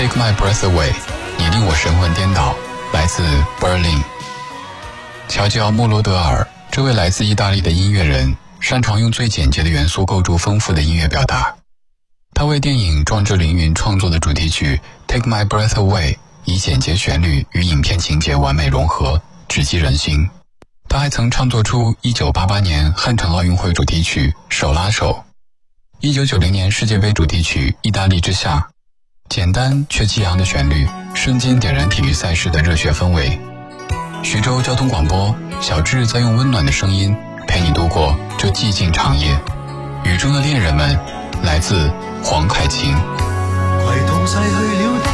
Take My Breath Away， 你令我神魂颠倒，来自 Berlin。 乔吉奥·莫罗德尔，这位来自意大利的音乐人，擅长用最简洁的元素构筑丰富的音乐表达。他为电影《壮志凌云》创作的主题曲 Take My Breath Away 以简洁旋律与影片情节完美融合，直击人心。他还曾创作出1988年汉城奥运会主题曲《手拉手》，1990年世界杯主题曲《意大利之夏》，简单却激昂的旋律瞬间点燃体育赛事的热血氛围。徐州交通广播，小智在用温暖的声音陪你度过这寂静长夜。雨中的恋人们，来自黄凯芹。 携同逝去了